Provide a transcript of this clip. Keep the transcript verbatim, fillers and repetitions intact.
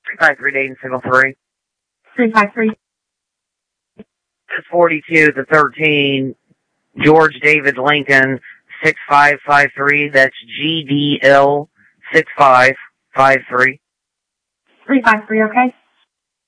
three five three Dayton Signal three. three five three. forty-two to thirteen, George David Lincoln, six five five three. That's G D L six five five three. three five three, okay?